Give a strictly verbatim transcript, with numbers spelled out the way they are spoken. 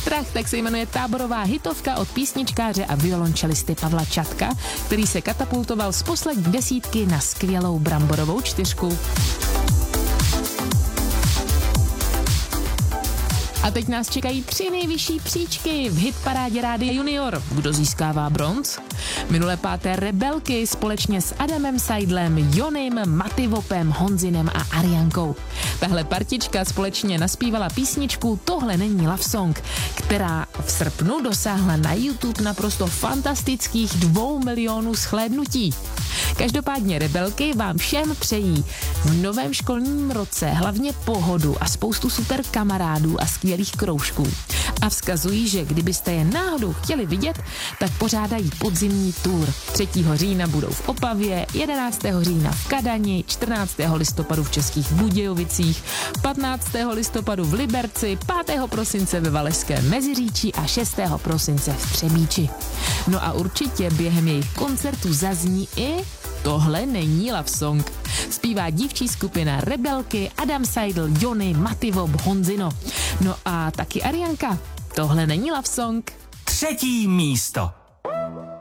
Strach, tak se jmenuje táborová hitovka od písničkáře a violončelisty Pavla Čatka, který se katapultoval z poslední desítky na skvělou bramborovou čtyřku. A teď nás čekají tři nejvyšší příčky v hitparádě Rádia Junior. Kdo získává bronz? Minulé páté Rebelky společně s Adamem Seidlem, Jonym, Mativopem, Honzinem a Ariankou. Tahle partička společně naspívala písničku Tohle není love song, která v srpnu dosáhla na YouTube naprosto fantastických dvou milionů shlédnutí. Každopádně Rebelky vám všem přejí v novém školním roce hlavně pohodu a spoustu super kamarádů a skvělých kroužků. A vzkazují, že kdybyste je náhodou chtěli vidět, tak pořádají podzimní tour. třetího října budou v Opavě, jedenáctého října v Kadani, čtrnáctého listopadu v Českých Budějovicích, patnáctého listopadu v Liberci, pátého prosince ve Valašském Meziříčí a šestého prosince v Třebíči. No a určitě během jejich koncertu zazní i Tohle není love song. Zpívá dívčí skupina Rebelky, Adam Seidl, Jony, Mativop, Honzino. No a taky Arianka. Tohle není love song. Třetí místo.